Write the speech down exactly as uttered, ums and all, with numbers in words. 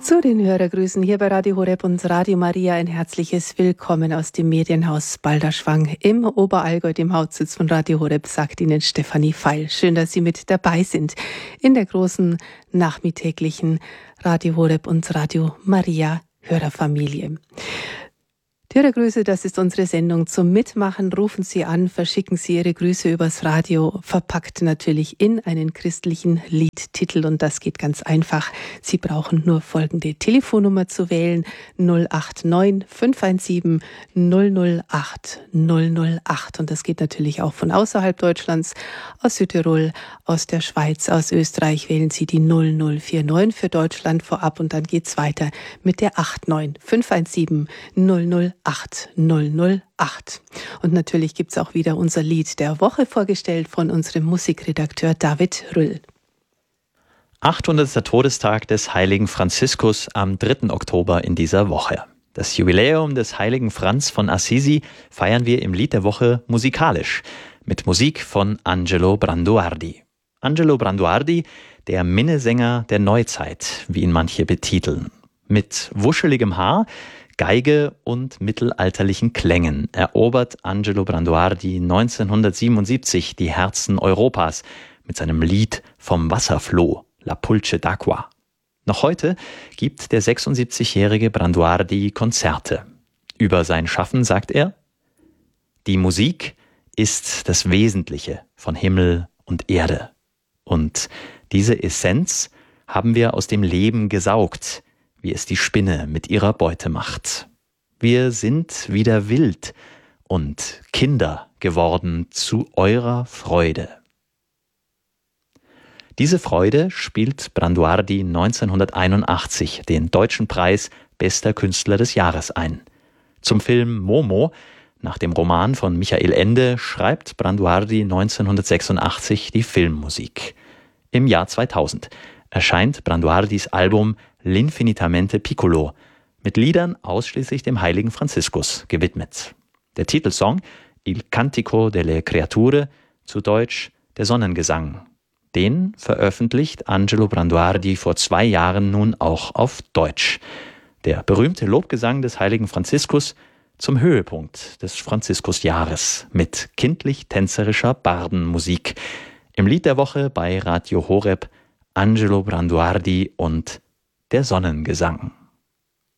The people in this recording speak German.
Zu den Hörergrüßen hier bei Radio Horeb und Radio Maria ein herzliches Willkommen aus dem Medienhaus Balderschwang im Oberallgäu, dem Hauptsitz von Radio Horeb, sagt Ihnen Stefanie Feil. Schön, dass Sie mit dabei sind in der großen nachmittäglichen Radio Horeb und Radio Maria Hörerfamilie. Die Hörergrüße, das ist unsere Sendung zum Mitmachen. Rufen Sie an, verschicken Sie Ihre Grüße übers Radio, verpackt natürlich in einen christlichen Liedtitel. Und das geht ganz einfach. Sie brauchen nur folgende Telefonnummer zu wählen: null acht neun fünf eins sieben null null acht null null acht. Und das geht natürlich auch von außerhalb Deutschlands, aus Südtirol, aus der Schweiz, aus Österreich. Wählen Sie die null null vier neun für Deutschland vorab und dann geht's weiter mit der acht neun fünf eins sieben null null acht null null acht. Und natürlich gibt's auch wieder unser Lied der Woche, vorgestellt von unserem Musikredakteur David Rüll. achthundertster Todestag des heiligen Franziskus am dritten Oktober in dieser Woche. Das Jubiläum des heiligen Franz von Assisi feiern wir im Lied der Woche musikalisch mit Musik von Angelo Branduardi. Angelo Branduardi, der Minnesänger der Neuzeit, wie ihn manche betiteln. Mit wuscheligem Haar, Geige und mittelalterlichen Klängen erobert Angelo Branduardi neunzehnhundertsiebenundsiebzig die Herzen Europas mit seinem Lied vom Wasserfloh, La Pulce d'Acqua. Noch heute gibt der sechsundsiebzigjährige Branduardi Konzerte. Über sein Schaffen sagt er: Die Musik ist das Wesentliche von Himmel und Erde. Und diese Essenz haben wir aus dem Leben gesaugt, wie es die Spinne mit ihrer Beute macht. Wir sind wieder wild und Kinder geworden zu eurer Freude. Diese Freude spielt Branduardi neunzehnhunderteinundachtzig den Deutschen Preis Bester Künstler des Jahres ein. Zum Film Momo, nach dem Roman von Michael Ende, schreibt Branduardi neunzehnhundertsechsundachtzig die Filmmusik. Im Jahr zweitausend erscheint Branduardis Album L'Infinitamente Piccolo, mit Liedern ausschließlich dem heiligen Franziskus gewidmet. Der Titelsong Il Cantico delle Creature, zu Deutsch Der Sonnengesang. Den veröffentlicht Angelo Branduardi vor zwei Jahren nun auch auf Deutsch. Der berühmte Lobgesang des heiligen Franziskus zum Höhepunkt des Franziskusjahres mit kindlich-tänzerischer Bardenmusik. Im Lied der Woche bei Radio Horeb Angelo Branduardi und Der Sonnengesang.